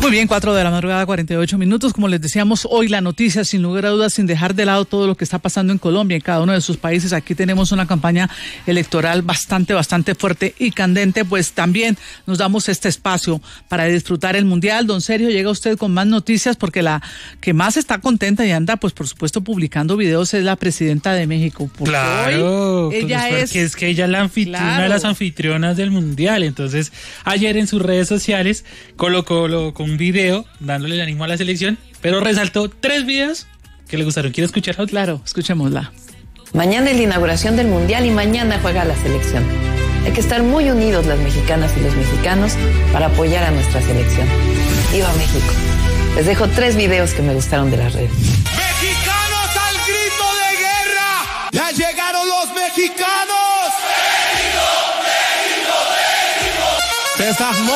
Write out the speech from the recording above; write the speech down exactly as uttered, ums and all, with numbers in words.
Muy bien, cuatro de la madrugada, cuarenta y ocho minutos. Como les decíamos, hoy la noticia, sin lugar a dudas, sin dejar de lado todo lo que está pasando en Colombia, en cada uno de sus países. Aquí tenemos una campaña electoral bastante, bastante fuerte y candente. Pues también nos damos este espacio para disfrutar el Mundial. Don Sergio, llega usted con más noticias, porque la que más está contenta y anda, pues por supuesto, publicando videos es la presidenta de México. Porque claro, hoy ella pues es... porque es que ella es la anfitriona, Claro. una de las anfitrionas del Mundial. Entonces, ayer en sus redes sociales colocó, colocó un video dándole el ánimo a la selección, pero resaltó tres videos que le gustaron. ¿Quiere escucharlos? Claro, escuchémosla. Mañana es la inauguración del Mundial y mañana juega la selección. Hay que estar muy unidos las mexicanas y los mexicanos para apoyar a nuestra selección. ¡Viva México! Les dejo tres videos que me gustaron de las redes. ¡Mexicanos al grito de guerra! ¡Ya llegaron los mexicanos! ¡México, México, México!